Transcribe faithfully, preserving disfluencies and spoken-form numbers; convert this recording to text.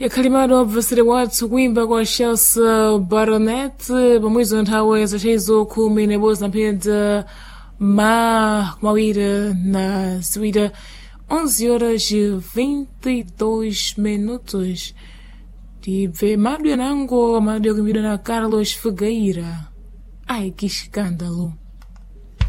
yakhalimado wabvasire wathu kuimba kwa Chelsea Baronet pamwezi wa nthawi zachezo khumi nebozi naphedza ma mawiri na ziwiri onze horas e vinte e dois minutos. Tibve madwe nango madwe kuimbidwa na Carlos Figueira. Ai, que escândalo!